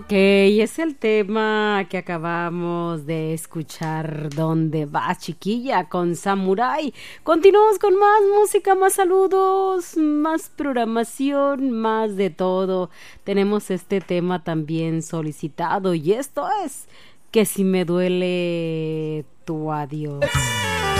Ok, es el tema que acabamos de escuchar. ¿Dónde va, chiquilla? Con Samurai. Continuamos con más música, más saludos, más programación, más de todo. Tenemos este tema también solicitado y esto es que si me duele tu adiós.